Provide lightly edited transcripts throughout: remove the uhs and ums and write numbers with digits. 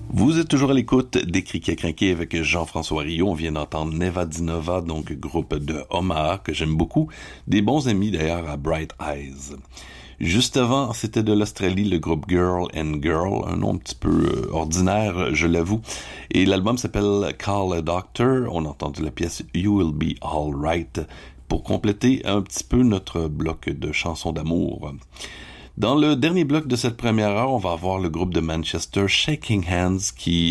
Vous êtes toujours à l'écoute des Criquets Crinqués avec Jean-François Rio. On vient d'entendre Neva Dinova, donc groupe de Omaha que j'aime beaucoup. Des bons amis d'ailleurs à Bright Eyes. Juste avant, c'était de l'Australie, le groupe Girl and Girl, un nom un petit peu ordinaire, je l'avoue. Et l'album s'appelle Call a Doctor. On a entendu la pièce You Will Be All Right pour compléter un petit peu notre bloc de chansons d'amour. Dans le dernier bloc de cette première heure, on va avoir le groupe de Manchester Shaking Hand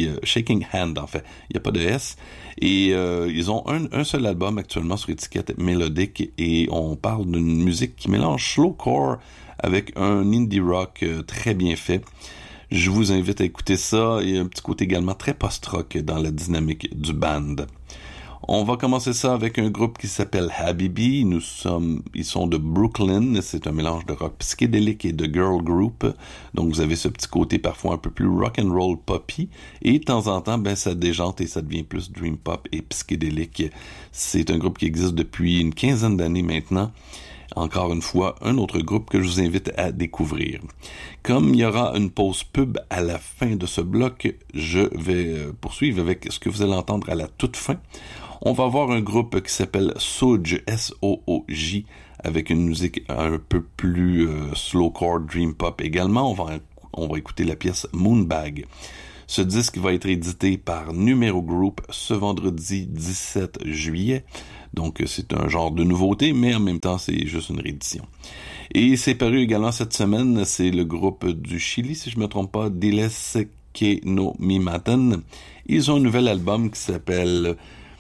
en fait, il n'y a pas de S, et ils ont un seul album actuellement sur étiquette mélodique, et on parle d'une musique qui mélange slowcore avec un indie rock très bien fait. Je vous invite à écouter ça, et un petit côté également très post-rock dans la dynamique du band. On va commencer ça avec un groupe qui s'appelle Habibi. Ils sont de Brooklyn. C'est un mélange de rock psychédélique et de girl group. Donc vous avez ce petit côté parfois un peu plus rock and roll poppy. Et de temps en temps, ça déjante et ça devient plus dream pop et psychédélique. C'est un groupe qui existe depuis une quinzaine d'années maintenant. Encore une fois, un autre groupe que je vous invite à découvrir. Comme il y aura une pause pub à la fin de ce bloc, je vais poursuivre avec ce que vous allez entendre à la toute fin. On va voir un groupe qui s'appelle Sooj, S-O-O-J, avec une musique un peu plus slowcore, dream pop également. On va écouter la pièce Moonbag. Ce disque va être édité par Numero Group ce vendredi 17 juillet. Donc c'est un genre de nouveauté, mais en même temps c'est juste une réédition. Et c'est paru également cette semaine, c'est le groupe du Chili, si je me trompe pas, Diles Que No Mi Matan. Ils ont un nouvel album qui s'appelle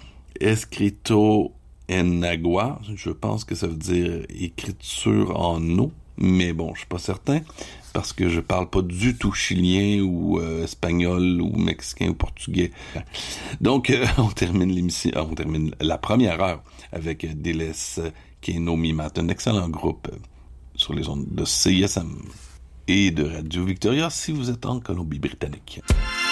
Escrito en Agua, je pense que ça veut dire écriture en eau, mais bon, je suis pas certain, parce que je parle pas du tout chilien ou espagnol ou mexicain ou portugais. Donc, on termine la première heure avec Diles Que No Mi Matan, un excellent groupe sur les ondes de CISM et de Radio Victoria si vous êtes en Colombie-Britannique.